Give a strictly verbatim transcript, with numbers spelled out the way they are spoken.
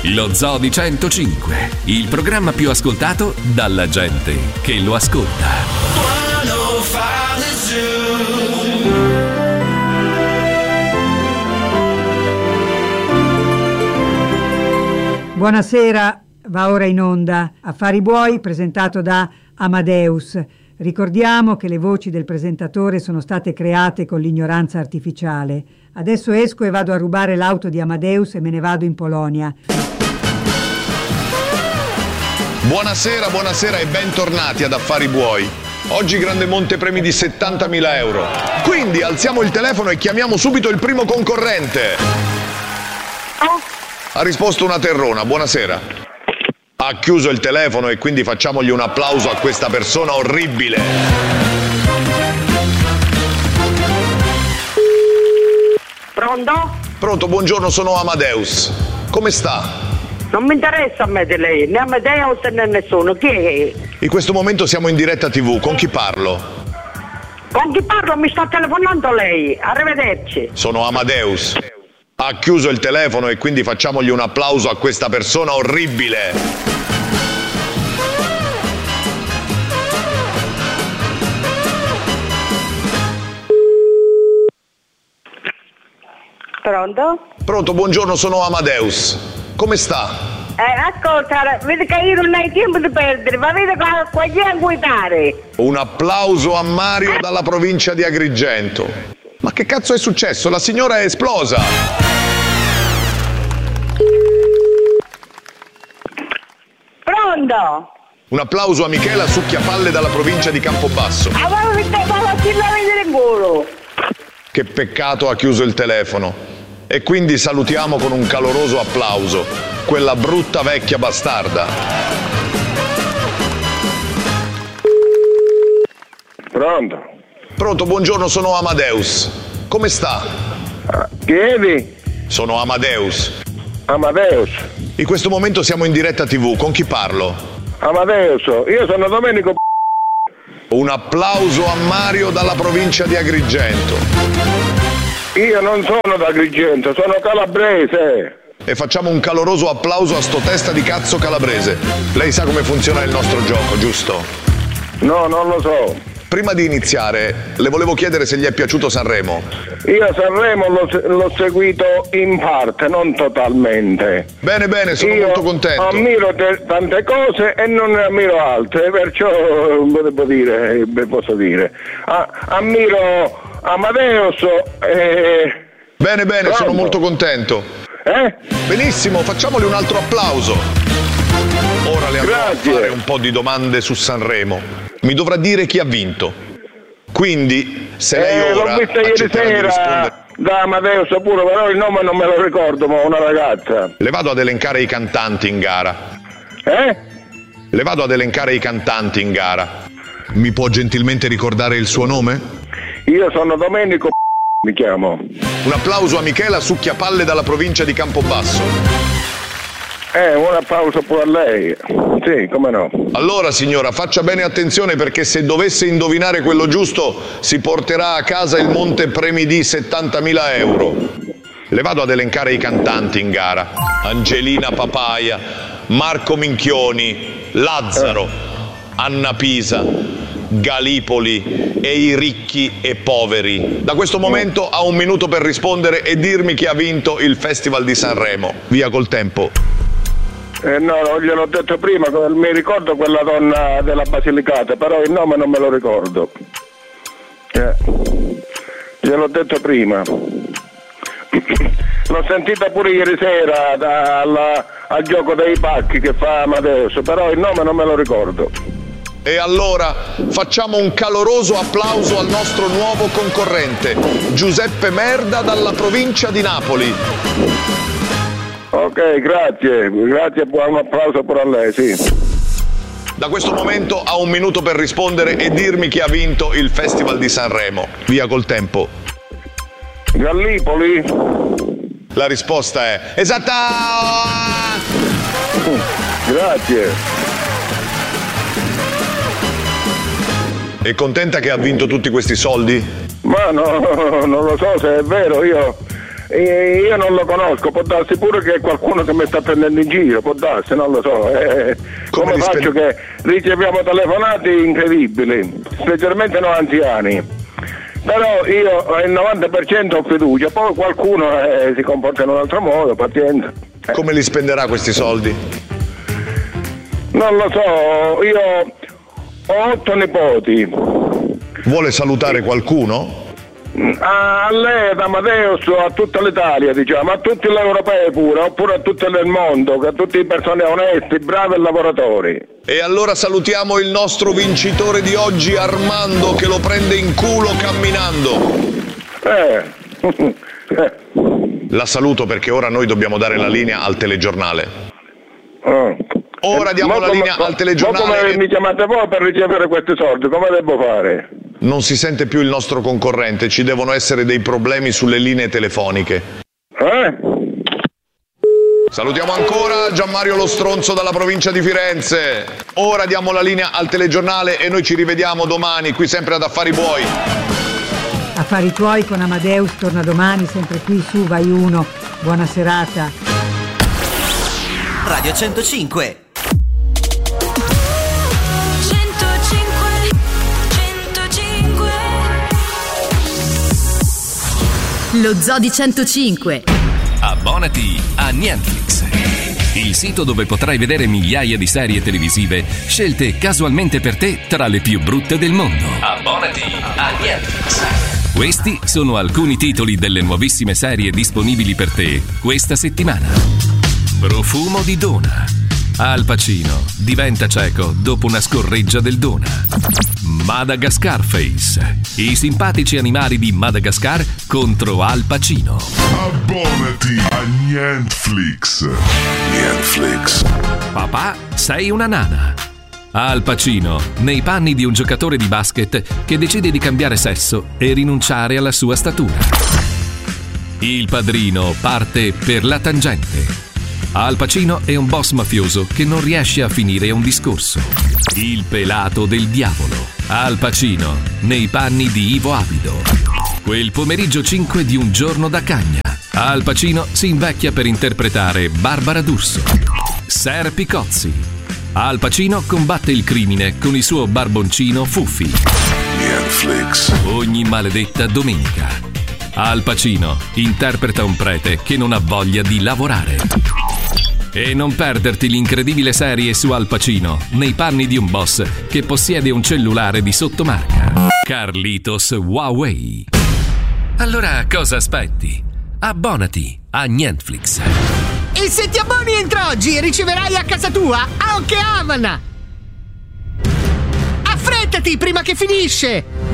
Lo Zoo di centocinque, il programma più ascoltato dalla gente che lo ascolta. Buonasera, va ora in onda Affari Buoi, presentato da Amadeus. Ricordiamo che le voci del presentatore sono state create con l'ignoranza artificiale. Adesso esco e vado a rubare l'auto di Amadeus e me ne vado in Polonia. Buonasera, buonasera e bentornati ad Affari Buoi. Oggi grande montepremi di settantamila euro. Quindi alziamo il telefono e chiamiamo subito il primo concorrente. Ha risposto una terrona, buonasera. Ha chiuso il telefono e quindi facciamogli un applauso a questa persona orribile. Pronto? Pronto, buongiorno, sono Amadeus. Come sta? Non mi interessa a me di lei, né Amadeus né nessuno. Chi è? In questo momento siamo in diretta tivù, con chi parlo? Con chi parlo? Mi sta telefonando lei. Arrivederci. Sono Amadeus. Ha chiuso il telefono e quindi facciamogli un applauso a questa persona orribile. Pronto? Pronto, buongiorno, sono Amadeus. Come sta? Eh, ascolta, vedi che io non hai tempo di perdere, ma vedi qua, qua chi è a guidare? Un applauso a Mario dalla provincia di Agrigento. Ma che cazzo è successo? La signora è esplosa. Pronto? Un applauso a Michela Succhiapalle dalla provincia di Campobasso. Ah, ma mi stai facendo vedere in culo. Che peccato, ha chiuso il telefono. E quindi salutiamo con un caloroso applauso quella brutta vecchia bastarda. Pronto? Pronto, buongiorno, sono Amadeus. Come sta? Ah, chiedi? Sono Amadeus. Amadeus. In questo momento siamo in diretta tivù, con chi parlo? Amadeus, io sono Domenico. Un applauso a Mario dalla provincia di Agrigento. Io non sono da Agrigento, sono calabrese. E facciamo un caloroso applauso a sto testa di cazzo calabrese. Lei sa come funziona il nostro gioco, giusto? No, non lo so. Prima di iniziare, le volevo chiedere se gli è piaciuto Sanremo. Io Sanremo l'ho, l'ho seguito in parte, non totalmente. Bene, bene, sono Io molto contento. Ammiro te, tante cose e non ne ammiro altre, perciò devo dire, posso dire. Ah, ammiro Amadeus e... Bene, bene, Pronto? sono molto contento. Eh? Benissimo, facciamogli un altro applauso. Ora le andrò a fare un po' di domande su Sanremo. Mi dovrà dire chi ha vinto. Quindi, se lei eh, ora l'ho vista ieri accetterà di rispondere... sera da Amadeus pure, però il nome non me lo ricordo, ma una ragazza. Le vado ad elencare i cantanti in gara. Eh? Le vado ad elencare i cantanti in gara. Mi può gentilmente ricordare il suo nome? Io sono Domenico, mi chiamo. Un applauso a Michela Succhiapalle dalla provincia di Campobasso. Eh, un applauso pure a lei. Sì, come no. Allora signora, faccia bene attenzione perché se dovesse indovinare quello giusto si porterà a casa il montepremi di settantamila euro. Le vado ad elencare i cantanti in gara. Angelina Papaia, Marco Minchioni, Lazzaro, Anna Pisa, Galipoli e i ricchi e poveri. Da questo momento ha un minuto per rispondere e dirmi chi ha vinto il Festival di Sanremo. Via col tempo. Eh, no, no, gliel'ho detto prima, mi ricordo quella donna della Basilicata, però il nome non me lo ricordo. Eh, gliel'ho detto prima. L'ho sentita pure ieri sera da, alla, al gioco dei pacchi che fa Amadeus, però il nome non me lo ricordo. E allora facciamo un caloroso applauso al nostro nuovo concorrente, Giuseppe Merda dalla provincia di Napoli. Ok, grazie, grazie, un applauso pure a lei, sì. Da questo momento ha un minuto per rispondere e dirmi chi ha vinto il Festival di Sanremo. Via col tempo. Gallipoli? La risposta è esatta! Grazie. È contenta che ha vinto tutti questi soldi? Ma no, non lo so se è vero, io E io non lo conosco, può darsi pure che è qualcuno che mi sta prendendo in giro, può darsi, non lo so. Eh, come, come faccio spend- che riceviamo telefonate incredibili, specialmente noi anziani. Però io il novanta per cento ho fiducia, poi qualcuno eh, si comporta in un altro modo, pazienza. Eh. Come li spenderà questi soldi? Non lo so, io ho otto nipoti. Vuole salutare qualcuno? A lei, ad Amadeus, a tutta l'Italia, diciamo, a tutti gli europei pure, oppure a tutti nel mondo, a tutte le persone oneste, bravi e lavoratori. E allora salutiamo il nostro vincitore di oggi, Armando, che lo prende in culo camminando. Eh. La saluto perché ora noi dobbiamo dare la linea al telegiornale. Oh. Ora diamo la linea al telegiornale. Ma come mi chiamate voi per ricevere questi soldi? Come devo fare? Non si sente più il nostro concorrente, ci devono essere dei problemi sulle linee telefoniche. Eh? Salutiamo ancora Gianmario Lo Stronzo dalla provincia di Firenze. Ora diamo la linea al telegiornale e noi ci rivediamo domani qui sempre ad Affari Tuoi. Affari Tuoi con Amadeus torna domani sempre qui su Vai uno. Buona serata. Radio centocinque. Lo Zoo di centocinque. Abbonati a Netflix, il sito dove potrai vedere migliaia di serie televisive scelte casualmente per te tra le più brutte del mondo. Abbonati a Netflix. Questi sono alcuni titoli delle nuovissime serie disponibili per te questa settimana. Profumo di dona. Al Pacino diventa cieco dopo una scorreggia del dona. Madagascar Face. I simpatici animali di Madagascar contro Al Pacino. Abbonati a Netflix. Netflix. Papà, sei una nana. Al Pacino, nei panni di un giocatore di basket che decide di cambiare sesso e rinunciare alla sua statura. Il Padrino parte per la tangente. Al Pacino è un boss mafioso che non riesce a finire un discorso. Il pelato del diavolo. Al Pacino, nei panni di Ivo Avido. Quel pomeriggio cinque di Un giorno da cagna. Al Pacino si invecchia per interpretare Barbara D'Urso. Ser Picozzi. Al Pacino combatte il crimine con il suo barboncino Fuffi. Netflix. Ogni maledetta domenica. Al Pacino interpreta un prete che non ha voglia di lavorare. E non perderti l'incredibile serie su Al Pacino, nei panni di un boss che possiede un cellulare di sottomarca. Carlitos Huawei. Allora cosa aspetti? Abbonati a Netflix. E se ti abboni entro oggi riceverai a casa tua anche Amana. Affrettati prima che finisce!